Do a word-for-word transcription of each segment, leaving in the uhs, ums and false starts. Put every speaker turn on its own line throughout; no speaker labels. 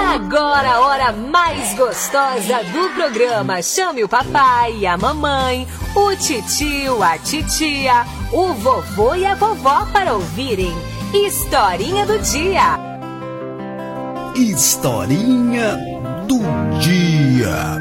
Agora a hora mais gostosa do programa. Chame o papai e a mamãe, o titio, a titia, o vovô e a vovó para ouvirem Historinha do Dia.
Historinha do Dia.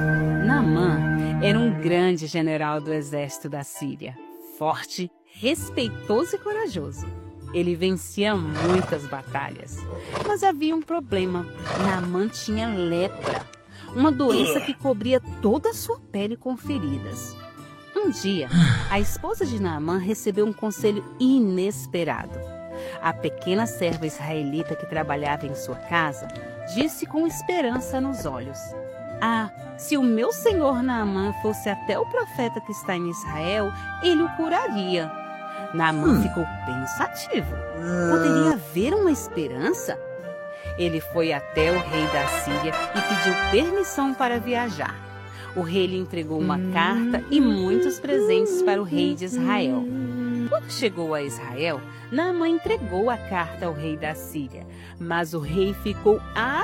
Naamã era um grande general do exército da Síria, forte, respeitoso e corajoso. Ele vencia muitas batalhas, mas havia um problema. Naamã tinha lepra, uma doença que cobria toda a sua pele com feridas. Um dia, a esposa de Naamã recebeu um conselho inesperado. A pequena serva israelita que trabalhava em sua casa disse com esperança nos olhos: "Ah, se o meu senhor Naamã fosse até o profeta que está em Israel, ele o curaria." Naamã ficou pensativo. Poderia haver uma esperança? Ele foi até o rei da Síria e pediu permissão para viajar. O rei lhe entregou uma carta e muitos presentes para o rei de Israel. Quando chegou a Israel, Naamã entregou a carta ao rei da Síria, mas o rei ficou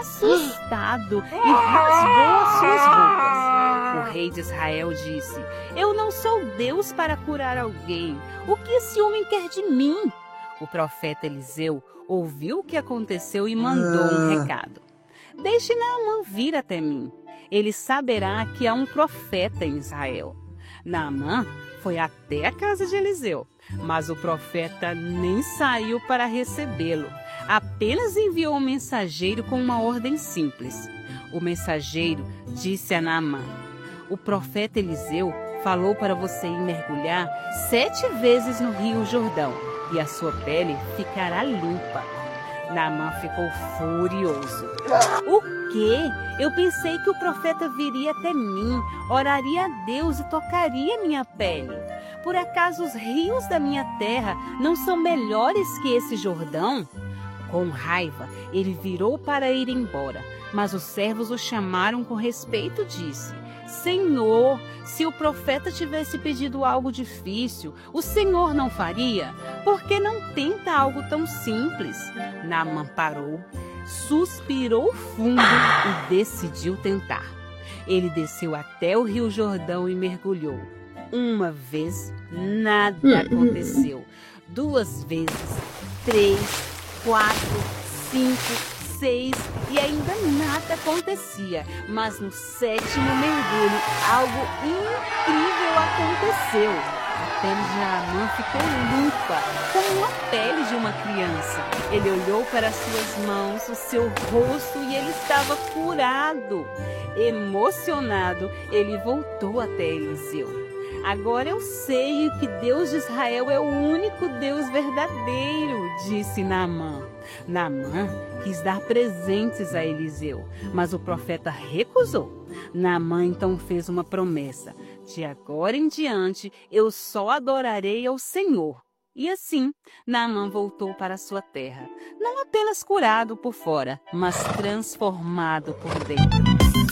assustado e rasgou as suas roupas. O rei de Israel disse: "Eu não sou Deus para curar alguém. O que esse homem quer de mim?" O profeta Eliseu ouviu o que aconteceu e mandou um recado: "Deixe Naamã vir até mim. Ele saberá que há um profeta em Israel." Naamã foi até a casa de Eliseu, mas o profeta nem saiu para recebê-lo. Apenas enviou um mensageiro com uma ordem simples. O mensageiro disse a Naamã: "O profeta Eliseu falou para você ir mergulhar sete vezes no rio Jordão e a sua pele ficará limpa." Naamã ficou furioso. "O quê? Eu pensei que o profeta viria até mim, oraria a Deus e tocaria minha pele. Por acaso os rios da minha terra não são melhores que esse Jordão?" Com raiva, ele virou para ir embora, mas os servos o chamaram com respeito e disse: "Senhor, se o profeta tivesse pedido algo difícil, o Senhor não faria? Por que não tenta algo tão simples?" Naamã parou, suspirou fundo e decidiu tentar. Ele desceu até o rio Jordão e mergulhou. Uma vez, nada aconteceu. Duas vezes, três, quatro, cinco, seis e ainda nada acontecia. Mas no sétimo mergulho, algo incrível aconteceu. A pele de Naamã ficou limpa, como a pele de uma criança. Ele olhou para suas mãos, o seu rosto e ele estava curado. Emocionado, ele voltou até Eliseu. "Agora eu sei que Deus de Israel é o único Deus verdadeiro", disse Naamã. Naamã quis dar presentes a Eliseu, mas o profeta recusou. Naamã então fez uma promessa: "De agora em diante eu só adorarei ao Senhor." E assim, Naamã voltou para sua terra, não apenas curado por fora, mas transformado por dentro.